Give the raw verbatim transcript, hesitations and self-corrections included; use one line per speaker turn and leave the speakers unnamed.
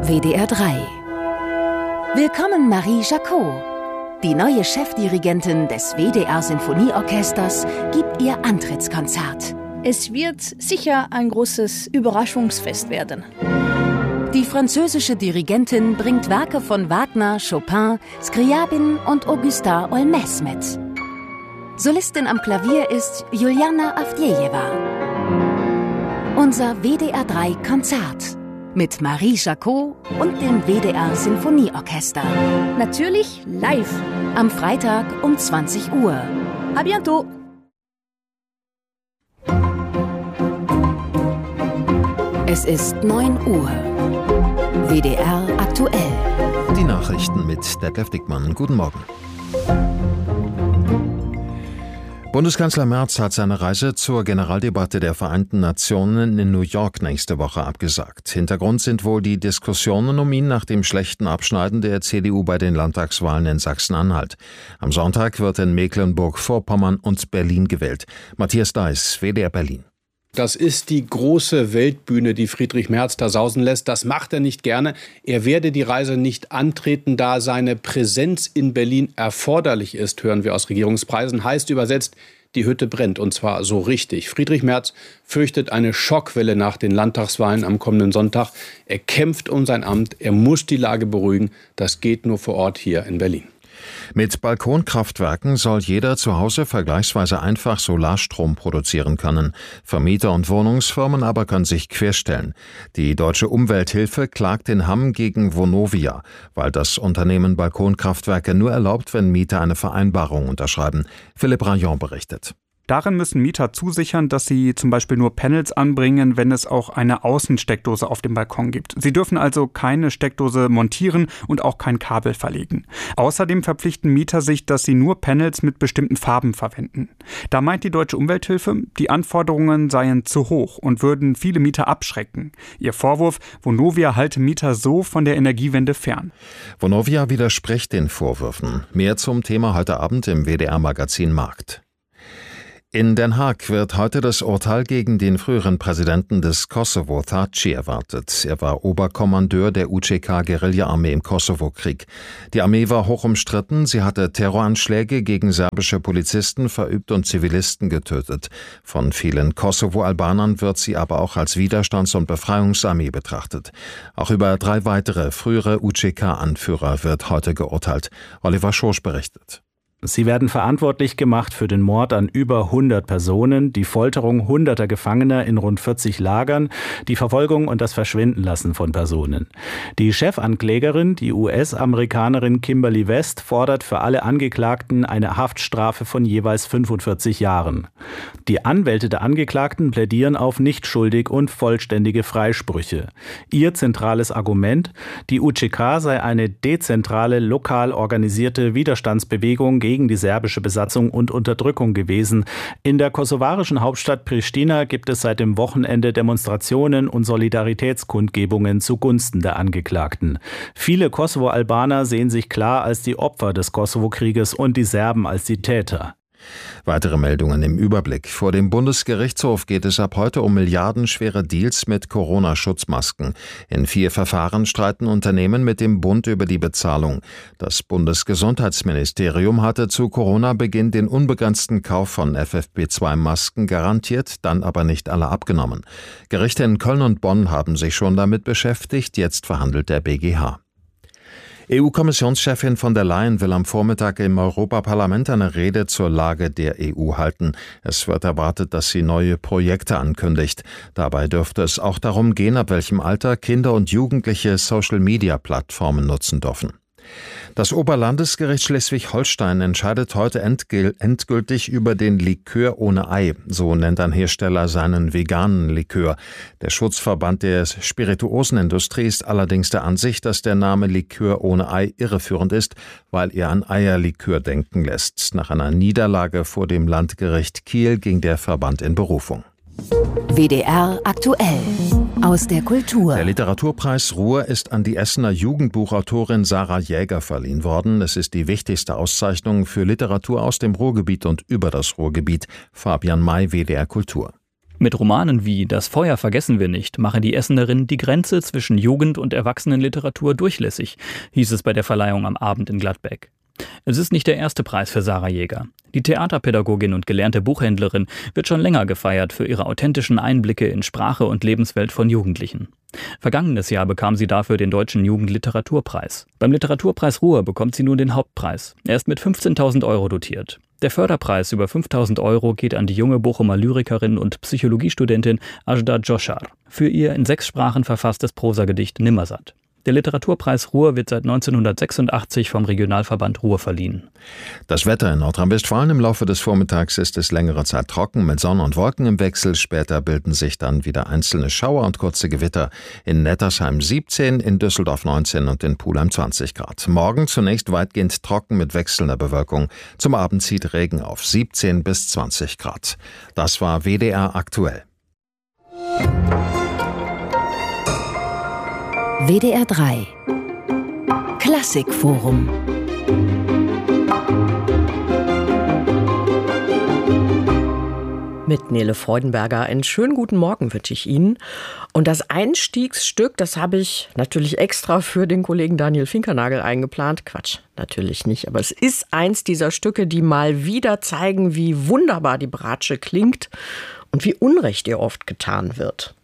W D R drei. Willkommen Marie Jacot. Die neue Chefdirigentin des W D R-Sinfonieorchesters gibt ihr Antrittskonzert.
Es wird sicher ein großes Überraschungsfest werden.
Die französische Dirigentin bringt Werke von Wagner, Chopin, Scriabin und Augustin Olmès mit. Solistin am Klavier ist Juliana Avdjejewa. Unser W D R drei Konzert mit Marie Jacot und dem W D R-Sinfonieorchester.
Natürlich live.
Am Freitag um zwanzig Uhr.
À bientôt.
Es ist neun Uhr. W D R aktuell.
Die Nachrichten mit Detlef Dickmann. Guten Morgen. Bundeskanzler Merz hat seine Reise zur Generaldebatte der Vereinten Nationen in New York nächste Woche abgesagt. Hintergrund sind wohl die Diskussionen um ihn nach dem schlechten Abschneiden der C D U bei den Landtagswahlen in Sachsen-Anhalt. Am Sonntag wird in Mecklenburg-Vorpommern und Berlin gewählt. Matthias Deiß, W D R Berlin.
Das ist die große Weltbühne, die Friedrich Merz da sausen lässt. Das macht er nicht gerne. Er werde die Reise nicht antreten, da seine Präsenz in Berlin erforderlich ist, hören wir aus Regierungspreisen. Heißt übersetzt, die Hütte brennt, und zwar so richtig. Friedrich Merz fürchtet eine Schockwelle nach den Landtagswahlen am kommenden Sonntag. Er kämpft um sein Amt. Er muss die Lage beruhigen. Das geht nur vor Ort hier in Berlin.
Mit Balkonkraftwerken soll jeder zu Hause vergleichsweise einfach Solarstrom produzieren können. Vermieter und Wohnungsfirmen aber können sich querstellen. Die Deutsche Umwelthilfe klagt in Hamm gegen Vonovia, weil das Unternehmen Balkonkraftwerke nur erlaubt, wenn Mieter eine Vereinbarung unterschreiben. Philipp Rayon berichtet.
Darin müssen Mieter zusichern, dass sie zum Beispiel nur Panels anbringen, wenn es auch eine Außensteckdose auf dem Balkon gibt. Sie dürfen also keine Steckdose montieren und auch kein Kabel verlegen. Außerdem verpflichten Mieter sich, dass sie nur Panels mit bestimmten Farben verwenden. Da meint die Deutsche Umwelthilfe, die Anforderungen seien zu hoch und würden viele Mieter abschrecken. Ihr Vorwurf, Vonovia halte Mieter so von der Energiewende fern.
Vonovia widerspricht den Vorwürfen. Mehr zum Thema heute Abend im W D R-Magazin Markt. In Den Haag wird heute das Urteil gegen den früheren Präsidenten des Kosovo, Thaci, erwartet. Er war Oberkommandeur der U C K-Guerilla-Armee im Kosovo-Krieg. Die Armee war hoch umstritten, sie hatte Terroranschläge gegen serbische Polizisten verübt und Zivilisten getötet. Von vielen Kosovo-Albanern wird sie aber auch als Widerstands- und Befreiungsarmee betrachtet. Auch über drei weitere frühere U C K-Anführer wird heute geurteilt. Oliver Schorsch berichtet.
Sie werden verantwortlich gemacht für den Mord an über hundert Personen, die Folterung hunderter Gefangener in rund vierzig Lagern, die Verfolgung und das Verschwindenlassen von Personen. Die Chefanklägerin, die U S-Amerikanerin Kimberly West, fordert für alle Angeklagten eine Haftstrafe von jeweils fünfundvierzig Jahren. Die Anwälte der Angeklagten plädieren auf nicht schuldig und vollständige Freisprüche. Ihr zentrales Argument: Die U C K sei eine dezentrale, lokal organisierte Widerstandsbewegung gegen die serbische Besatzung und Unterdrückung gewesen. In der kosovarischen Hauptstadt Pristina gibt es seit dem Wochenende Demonstrationen und Solidaritätskundgebungen zugunsten der Angeklagten. Viele Kosovo-Albaner sehen sich klar als die Opfer des Kosovo-Krieges und die Serben als die Täter.
Weitere Meldungen im Überblick. Vor dem Bundesgerichtshof geht es ab heute um milliardenschwere Deals mit Corona-Schutzmasken. In vier Verfahren streiten Unternehmen mit dem Bund über die Bezahlung. Das Bundesgesundheitsministerium hatte zu Corona-Beginn den unbegrenzten Kauf von F F P zwei Masken garantiert, dann aber nicht alle abgenommen. Gerichte in Köln und Bonn haben sich schon damit beschäftigt, jetzt verhandelt der B G H. E U-Kommissionschefin von der Leyen will am Vormittag im Europaparlament eine Rede zur Lage der E U halten. Es wird erwartet, dass sie neue Projekte ankündigt. Dabei dürfte es auch darum gehen, ab welchem Alter Kinder und Jugendliche Social-Media-Plattformen nutzen dürfen. Das Oberlandesgericht Schleswig-Holstein entscheidet heute endgültig über den Likör ohne Ei. So nennt ein Hersteller seinen veganen Likör. Der Schutzverband der Spirituosenindustrie ist allerdings der Ansicht, dass der Name Likör ohne Ei irreführend ist, weil er an Eierlikör denken lässt. Nach einer Niederlage vor dem Landgericht Kiel ging der Verband in Berufung.
W D R aktuell. Aus der Kultur.
Der Literaturpreis Ruhr ist an die Essener Jugendbuchautorin Sarah Jäger verliehen worden. Es ist die wichtigste Auszeichnung für Literatur aus dem Ruhrgebiet und über das Ruhrgebiet. Fabian May, W D R Kultur.
Mit Romanen wie »Das Feuer vergessen wir nicht« mache die Essenerin die Grenze zwischen Jugend- und Erwachsenenliteratur durchlässig, hieß es bei der Verleihung am Abend in Gladbeck. Es ist nicht der erste Preis für Sarah Jäger. Die Theaterpädagogin und gelernte Buchhändlerin wird schon länger gefeiert für ihre authentischen Einblicke in Sprache und Lebenswelt von Jugendlichen. Vergangenes Jahr bekam sie dafür den Deutschen Jugendliteraturpreis. Beim Literaturpreis Ruhr bekommt sie nun den Hauptpreis. Er ist mit fünfzehntausend Euro dotiert. Der Förderpreis über fünftausend Euro geht an die junge Bochumer Lyrikerin und Psychologiestudentin Ajda Joshar für ihr in sechs Sprachen verfasstes Prosagedicht Nimmersatt. Der Literaturpreis Ruhr wird seit neunzehnhundertsechsundachtzig vom Regionalverband Ruhr verliehen.
Das Wetter in Nordrhein-Westfalen: im Laufe des Vormittags ist es längere Zeit trocken mit Sonne und Wolken im Wechsel. Später bilden sich dann wieder einzelne Schauer und kurze Gewitter. In Nettersheim siebzehn, in Düsseldorf neunzehn und in Pulheim zwanzig Grad. Morgen zunächst weitgehend trocken mit wechselnder Bewölkung. Zum Abend zieht Regen auf, siebzehn bis zwanzig Grad. Das war W D R aktuell.
W D R drei Klassikforum.
Mit Nele Freudenberger einen schönen guten Morgen wünsche ich Ihnen. Und das Einstiegsstück, das habe ich natürlich extra für den Kollegen Daniel Finkernagel eingeplant. Quatsch, natürlich nicht. Aber es ist eins dieser Stücke, die mal wieder zeigen, wie wunderbar die Bratsche klingt und wie Unrecht ihr oft getan wird.